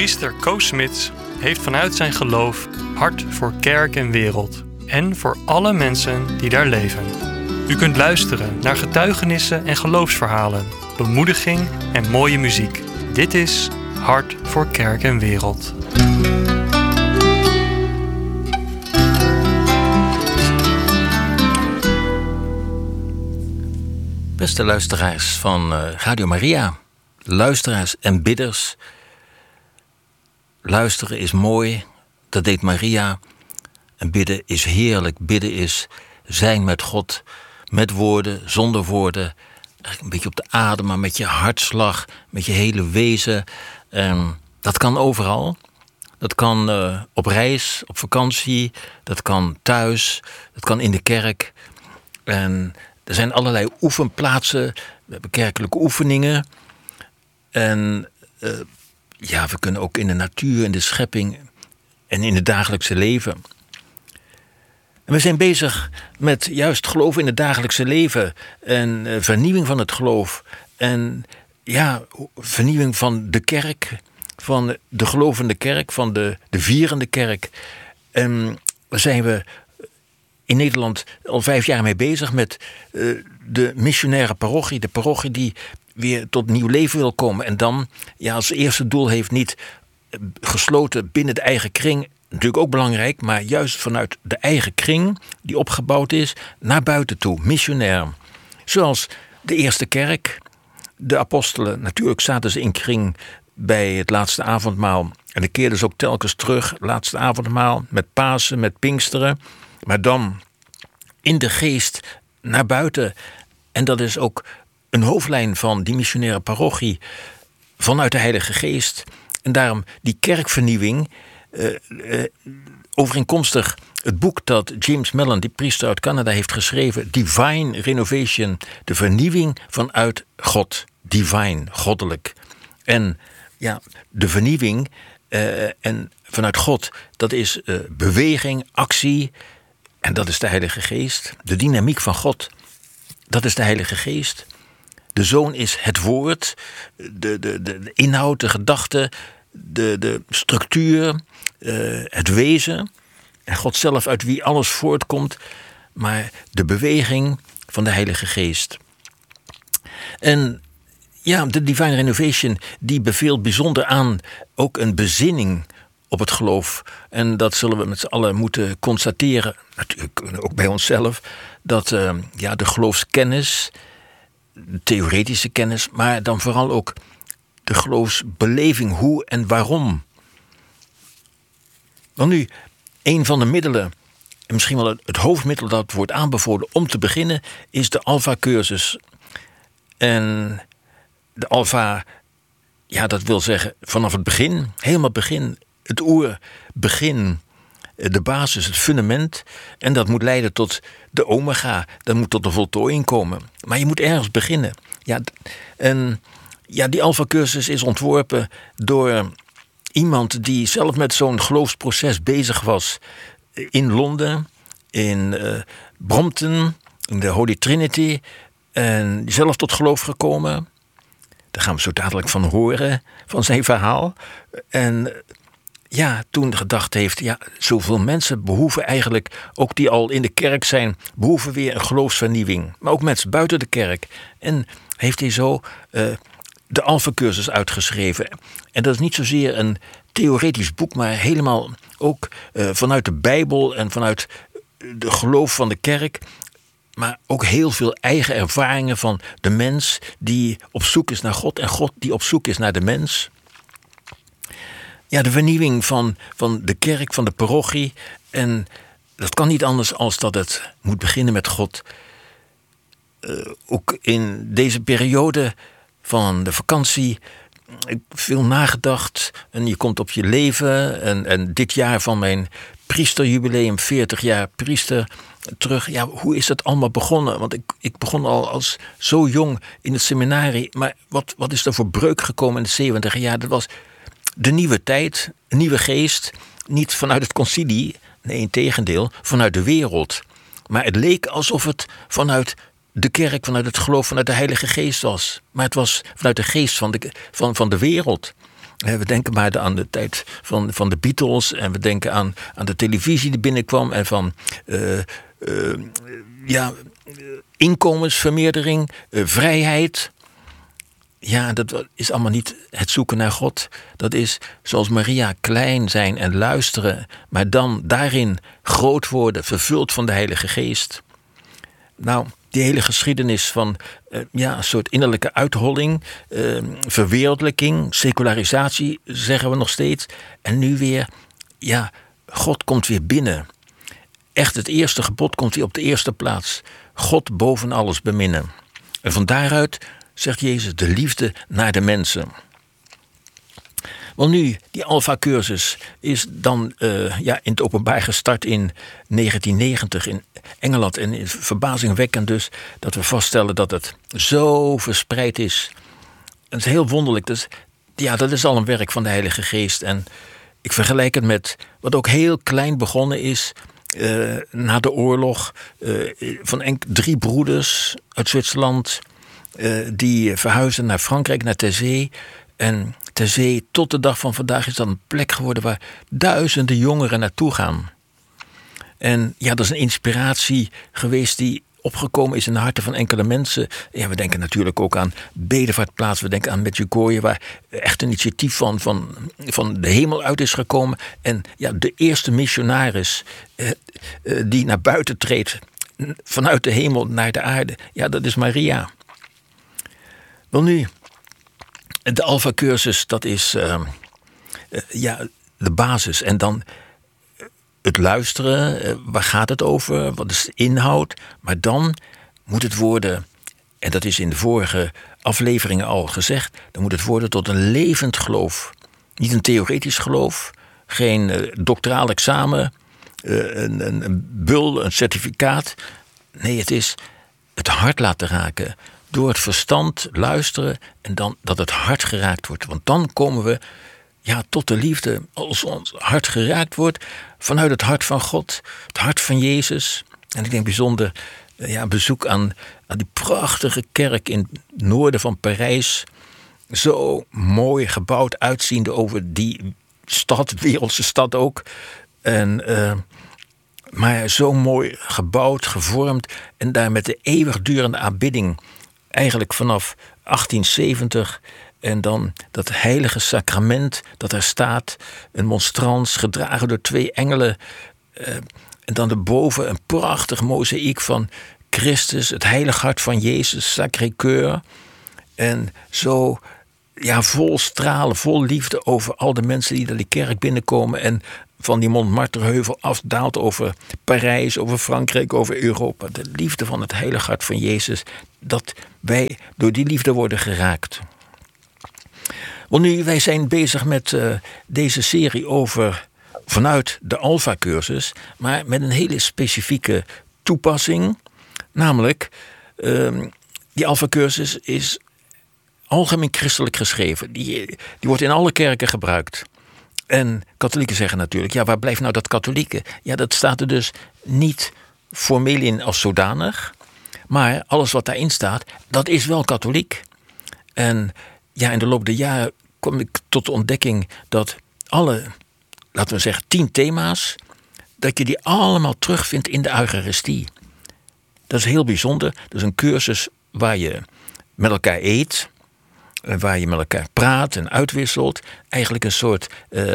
Priester Koos Smits heeft vanuit zijn geloof hart voor kerk en wereld en voor alle mensen die daar leven. U kunt luisteren naar getuigenissen en geloofsverhalen, bemoediging en mooie muziek. Dit is Hart voor kerk en wereld. Beste luisteraars van Radio Maria, luisteraars en bidders. Luisteren is mooi, dat deed Maria. En bidden is heerlijk. Bidden is zijn met God, met woorden, zonder woorden. Een beetje op de adem, maar met je hartslag, met je hele wezen. Dat kan overal. Dat kan op reis, op vakantie. Dat kan thuis. Dat kan in de kerk. En er zijn allerlei oefenplaatsen. We hebben kerkelijke oefeningen. En we kunnen ook in de natuur, in de schepping en in het dagelijkse leven. En we zijn bezig met juist geloof in het dagelijkse leven en vernieuwing van het geloof. En vernieuwing van de kerk, van de gelovende kerk, van de vierende kerk. En daar zijn we in Nederland al 5 jaar mee bezig met de missionaire parochie. De parochie die weer tot nieuw leven wil komen. En dan als eerste doel heeft niet gesloten binnen de eigen kring. Natuurlijk ook belangrijk, maar juist vanuit de eigen kring die opgebouwd is, naar buiten toe, missionair. Zoals de eerste kerk, de apostelen. Natuurlijk zaten ze in kring bij het laatste avondmaal. En dan keerden ze ook telkens terug, laatste avondmaal, met Pasen, met Pinksteren. Maar dan in de geest naar buiten. En dat is ook een hoofdlijn van die missionaire parochie vanuit de Heilige Geest. En daarom die kerkvernieuwing, overeenkomstig het boek dat James Mellon, die priester uit Canada, heeft geschreven, Divine Renovation, de vernieuwing vanuit God. Divine, goddelijk. En de vernieuwing en vanuit God, dat is beweging, actie, en dat is de Heilige Geest. De dynamiek van God, dat is de Heilige Geest. De Zoon is het woord, de inhoud, de gedachte, de structuur, het wezen. En God zelf, uit wie alles voortkomt, maar de beweging van de Heilige Geest. En de Divine Renovation, die beveelt bijzonder aan ook een bezinning op het geloof. En dat zullen we met z'n allen moeten constateren, natuurlijk ook bij onszelf, dat de geloofskennis, de theoretische kennis, maar dan vooral ook de geloofsbeleving, hoe en waarom. Want nu, een van de middelen, en misschien wel het hoofdmiddel dat wordt aanbevolen om te beginnen, is de Alpha-cursus. En de Alpha, dat wil zeggen vanaf het begin, helemaal begin, het oerbegin, de basis, het fundament. En dat moet leiden tot de omega, dat moet tot de voltooiing komen. Maar je moet ergens beginnen. Die Alpha-cursus is ontworpen door iemand die zelf met zo'n geloofsproces bezig was. In Londen, in Brompton, in de Holy Trinity. En zelf tot geloof gekomen. Daar gaan we zo dadelijk van horen, van zijn verhaal. En toen gedacht heeft, zoveel mensen behoeven eigenlijk, ook die al in de kerk zijn, behoeven weer een geloofsvernieuwing. Maar ook mensen buiten de kerk. En heeft hij zo de Alpha-cursus uitgeschreven. En dat is niet zozeer een theoretisch boek, maar helemaal ook vanuit de Bijbel en vanuit de geloof van de kerk. Maar ook heel veel eigen ervaringen van de mens die op zoek is naar God en God die op zoek is naar de mens. De vernieuwing van de kerk, van de parochie. En dat kan niet anders als dat het moet beginnen met God. Ook in deze periode van de vakantie, ik heb veel nagedacht. En je komt op je leven. En dit jaar van mijn priesterjubileum, 40 jaar priester, terug. Hoe is dat allemaal begonnen? Want ik begon al als zo jong in het seminarie. Maar wat is er voor breuk gekomen in de 70 jaar? Dat was de nieuwe tijd, een nieuwe geest. Niet vanuit het concilie, nee, integendeel, vanuit de wereld. Maar het leek alsof het vanuit de kerk, vanuit het geloof, vanuit de Heilige Geest was. Maar het was vanuit de geest van de wereld. We denken maar aan de tijd van de Beatles. En we denken aan de televisie die binnenkwam. En van inkomensvermeerdering, vrijheid. Ja, dat is allemaal niet het zoeken naar God. Dat is zoals Maria, klein zijn en luisteren. Maar dan daarin groot worden, vervuld van de Heilige Geest. Nou, die hele geschiedenis van een soort innerlijke uitholling, verwereldlijking, secularisatie, zeggen we nog steeds. En nu weer, God komt weer binnen. Echt, het eerste gebod komt weer op de eerste plaats. God boven alles beminnen. En van daaruit, zegt Jezus, de liefde naar de mensen. Wel nu, die Alpha-cursus is dan in het openbaar gestart in 1990 in Engeland. En verbazingwekkend dus dat we vaststellen dat het zo verspreid is. Het is heel wonderlijk. Dus, dat is al een werk van de Heilige Geest. En ik vergelijk het met wat ook heel klein begonnen is na de oorlog. Van 3 broeders uit Zwitserland die verhuisden naar Frankrijk, naar Taizé. En Taizé tot de dag van vandaag is dat een plek geworden waar duizenden jongeren naartoe gaan. En dat is een inspiratie geweest die opgekomen is in de harten van enkele mensen. Ja, we denken natuurlijk ook aan Bedevaartplaats. We denken aan Medjugorje, waar echt een initiatief van de hemel uit is gekomen. En de eerste missionaris die naar buiten treedt vanuit de hemel naar de aarde. Ja, dat is Maria. Wel nu, de Alpha-cursus, dat is de basis. En dan het luisteren, waar gaat het over? Wat is de inhoud? Maar dan moet het worden, en dat is in de vorige afleveringen al gezegd, dan moet het worden tot een levend geloof. Niet een theoretisch geloof, geen doctoraal examen, een bul, een certificaat. Nee, het is het hart laten raken. Door het verstand luisteren en dan dat het hart geraakt wordt. Want dan komen we tot de liefde. Als ons hart geraakt wordt vanuit het hart van God, het hart van Jezus. En ik denk bijzonder bezoek aan die prachtige kerk in het noorden van Parijs. Zo mooi gebouwd uitziende over die stad, wereldse stad ook. Maar zo mooi gebouwd, gevormd. En daar met de eeuwigdurende aanbidding. Eigenlijk vanaf 1870. En dan dat heilige sacrament dat daar staat. Een monstrans gedragen door 2 engelen. En dan erboven een prachtig mozaïek van Christus. Het heilige hart van Jezus, Sacré-Cœur. En zo vol stralen, vol liefde over al de mensen die naar die kerk binnenkomen. En van die Montmartreheuvel afdaalt over Parijs, over Frankrijk, over Europa. De liefde van het heilige hart van Jezus. Dat wij door die liefde worden geraakt. Want nu, wij zijn bezig met deze serie vanuit de Alpha-cursus, maar met een hele specifieke toepassing. Namelijk, die Alpha-cursus is algemeen christelijk geschreven. Die wordt in alle kerken gebruikt. En katholieken zeggen natuurlijk, waar blijft nou dat katholieke? Ja, dat staat er dus niet formeel in als zodanig. Maar alles wat daarin staat, dat is wel katholiek. En in de loop der jaren kwam ik tot de ontdekking dat alle, laten we zeggen, 10 thema's, dat je die allemaal terugvindt in de Eucharistie. Dat is heel bijzonder. Dat is een cursus waar je met elkaar eet, waar je met elkaar praat en uitwisselt. Eigenlijk een soort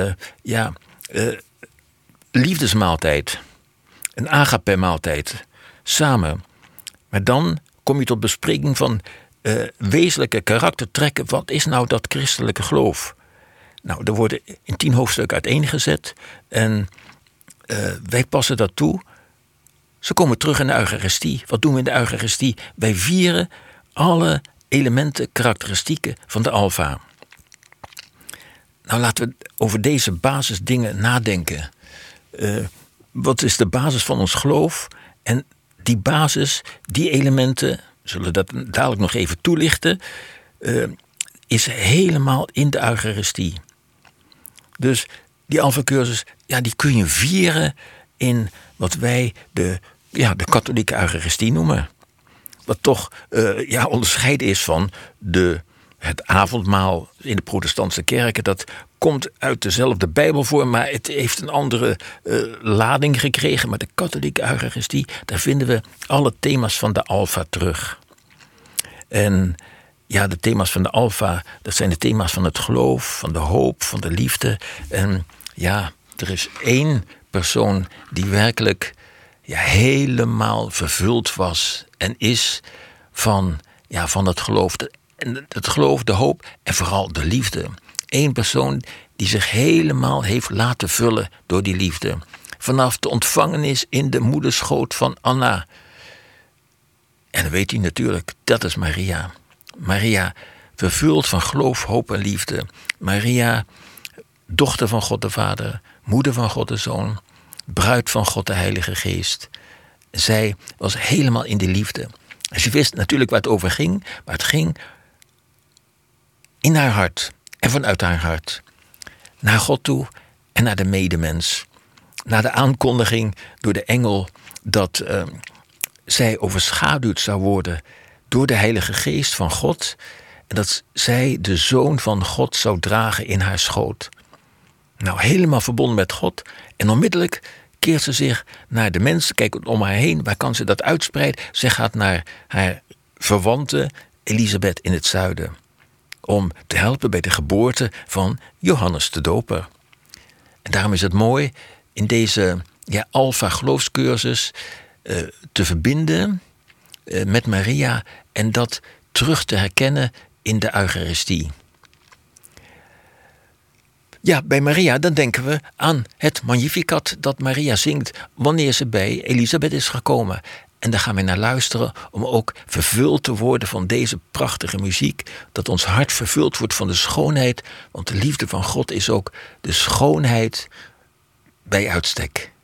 liefdesmaaltijd, een agape-maaltijd, samen. Maar dan kom je tot bespreking van wezenlijke karaktertrekken. Wat is nou dat christelijke geloof? Nou, er worden in 10 hoofdstukken uiteengezet. En wij passen dat toe. Ze komen terug in de Eucharistie. Wat doen we in de Eucharistie? Wij vieren alle elementen, karakteristieken van de Alpha. Nou, laten we over deze basisdingen nadenken. Wat is de basis van ons geloof? En die basis, die elementen, we zullen dat dadelijk nog even toelichten, is helemaal in de Eucharistie. Dus die Alpha-cursus, die kun je vieren in wat wij de katholieke Eucharistie noemen. Wat toch onderscheiden is van de Het avondmaal in de protestantse kerken, dat komt uit dezelfde Bijbel voor, maar het heeft een andere lading gekregen. Maar de katholieke Eucharistie, daar vinden we alle thema's van de Alpha terug. En ja, de thema's van de Alpha, dat zijn de thema's van het geloof, van de hoop, van de liefde. En ja, er is één persoon die werkelijk helemaal vervuld was en is van het geloof. En het geloof, de hoop en vooral de liefde. Eén persoon die zich helemaal heeft laten vullen door die liefde. Vanaf de ontvangenis in de moederschoot van Anna. En dan weet u natuurlijk, dat is Maria. Maria, vervuld van geloof, hoop en liefde. Maria, dochter van God de Vader, moeder van God de Zoon, bruid van God de Heilige Geest. Zij was helemaal in de liefde. En ze wist natuurlijk waar het over ging, maar het ging in haar hart en vanuit haar hart. Naar God toe en naar de medemens. Naar de aankondiging door de engel dat zij overschaduwd zou worden door de Heilige Geest van God. En dat zij de Zoon van God zou dragen in haar schoot. Nou, helemaal verbonden met God. En onmiddellijk keert ze zich naar de mensen, kijkt om haar heen. Waar kan ze dat uitspreiden? Ze gaat naar haar verwante Elisabeth in het zuiden. Om te helpen bij de geboorte van Johannes de Doper. En daarom is het mooi in deze Alpha geloofscursus te verbinden met Maria en dat terug te herkennen in de Eucharistie. Ja, bij Maria dan denken we aan het Magnificat dat Maria zingt wanneer ze bij Elisabeth is gekomen. En daar gaan we naar luisteren om ook vervuld te worden van deze prachtige muziek. Dat ons hart vervuld wordt van de schoonheid. Want de liefde van God is ook de schoonheid bij uitstek.